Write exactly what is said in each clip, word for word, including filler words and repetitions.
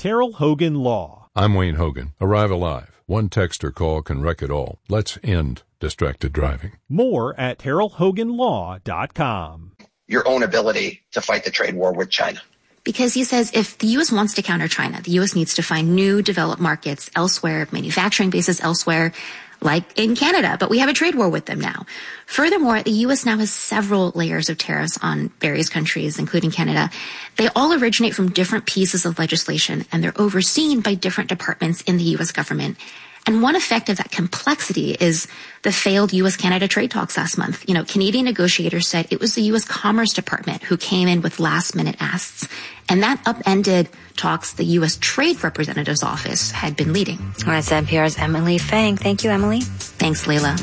Terrell Hogan Law. I'm Wayne Hogan. Arrive alive. One text or call can wreck it all. Let's end distracted driving. More at terrell hogan law dot com. Your own ability to fight the trade war with China. Because he says if the U S wants to counter China, the U S needs to find new developed markets elsewhere, manufacturing bases elsewhere, like in Canada, but we have a trade war with them now. Furthermore, the U S now has several layers of tariffs on various countries, including Canada. They all originate from different pieces of legislation, and they're overseen by different departments in the U S government. And one effect of that complexity is the failed U S Canada trade talks last month. You know, Canadian negotiators said it was the U S Commerce Department who came in with last-minute asks, and that upended talks the U S Trade Representative's office had been leading. All right, N P R's Emily Fang. Thank you, Emily. Thanks, Layla.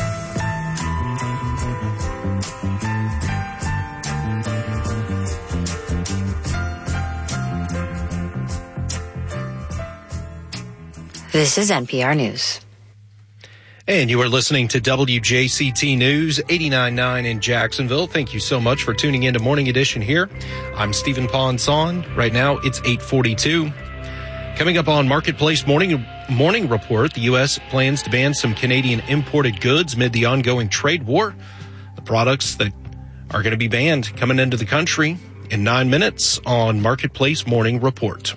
This is N P R News. And you are listening to W J C T News, eighty-nine point nine in Jacksonville. Thank you so much for tuning in to Morning Edition here. I'm Stephen Ponson. Right now, it's eight forty-two. Coming up on Marketplace Morning Morning Report, the U S plans to ban some Canadian imported goods amid the ongoing trade war. The products that are going to be banned coming into the country in nine minutes on Marketplace Morning Report.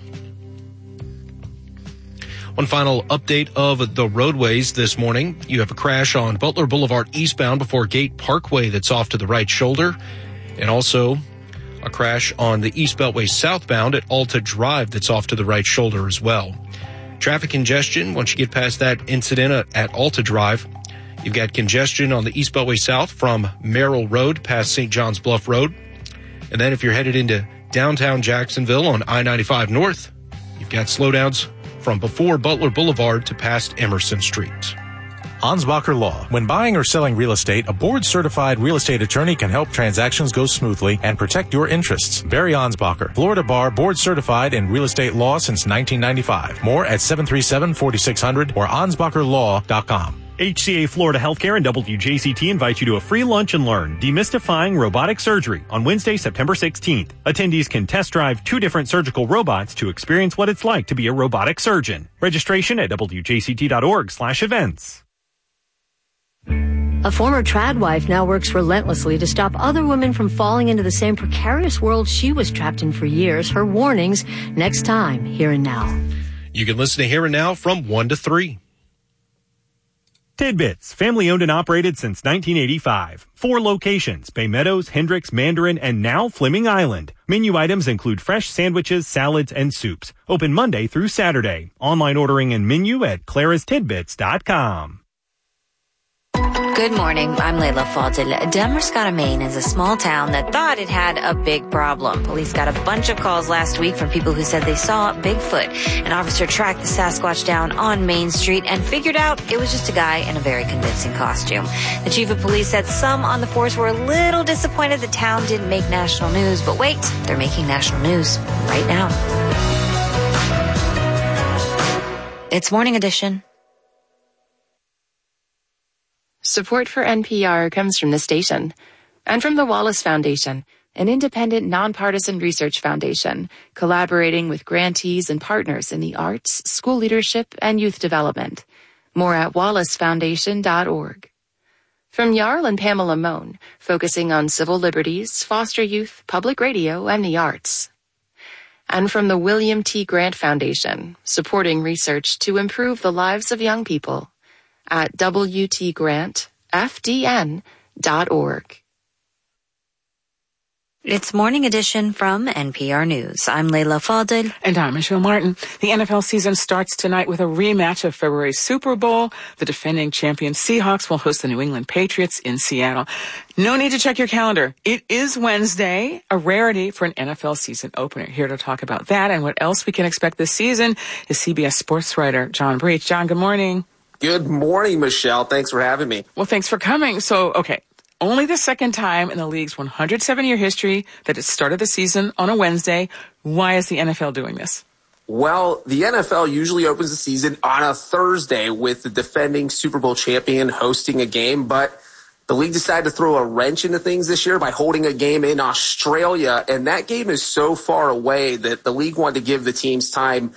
One final update of the roadways this morning. You have a crash on Butler Boulevard eastbound before Gate Parkway that's off to the right shoulder. And also a crash on the East Beltway southbound at Alta Drive that's off to the right shoulder as well. Traffic congestion, once you get past that incident at Alta Drive, you've got congestion on the East Beltway south from Merrill Road past Saint John's Bluff Road. And then if you're headed into downtown Jacksonville on I ninety-five North, you've got slowdowns from before Butler Boulevard to past Emerson Street. Ansbacher Law. When buying or selling real estate, a board-certified real estate attorney can help transactions go smoothly and protect your interests. Barry Ansbacher, Florida Bar, board-certified in real estate law since nineteen ninety-five. More at seven three seven, four six zero zero or ansbacher law dot com. H C A Florida Healthcare and W J C T invite you to a free lunch and learn Demystifying Robotic Surgery on Wednesday, September sixteenth. Attendees can test drive two different surgical robots to experience what it's like to be a robotic surgeon. Registration at w j c t dot org slash events. A former trad wife now works relentlessly to stop other women from falling into the same precarious world she was trapped in for years. Her warnings next time, Here and Now. You can listen to Here and Now from one to three. Tidbits, family owned and operated since nineteen eighty-five. Four locations, Bay Meadows, Hendricks, Mandarin, and now Fleming Island. Menu items include fresh sandwiches, salads, and soups. Open Monday through Saturday. Online ordering and menu at claras tidbits dot com. Good morning. I'm Layla Fadil. Damariscotta, Maine is a small town that thought it had a big problem. Police got a bunch of calls last week from people who said they saw Bigfoot. An officer tracked the Sasquatch down on Main Street and figured out it was just a guy in a very convincing costume. The chief of police said some on the force were a little disappointed the town didn't make national news, but wait, they're making national news right now. It's Morning Edition. Support for N P R comes from the station and from the Wallace Foundation, an independent, nonpartisan research foundation collaborating with grantees and partners in the arts, school leadership, and youth development. More at wallace foundation dot org. From Jarl and Pamela Mohn, focusing on civil liberties, foster youth, public radio, and the arts. And from the William T. Grant Foundation, supporting research to improve the lives of young people. At w t grant f d n dot org. It's Morning Edition from N P R News. I'm Layla Fadil. And I'm Michelle Martin. The N F L season starts tonight with a rematch of February's Super Bowl. The defending champion Seahawks will host the New England Patriots in Seattle. No need to check your calendar. It is Wednesday, a rarity for an N F L season opener. Here to talk about that and what else we can expect this season is C B S sports writer John Breach. John, good morning. Good morning, Michelle. Thanks for having me. Well, thanks for coming. So, okay, only the second time in the league's one hundred seven year history that it started the season on a Wednesday. Why is the N F L doing this? Well, the N F L usually opens the season on a Thursday with the defending Super Bowl champion hosting a game, but the league decided to throw a wrench into things this year by holding a game in Australia, and that game is so far away that the league wanted to give the teams time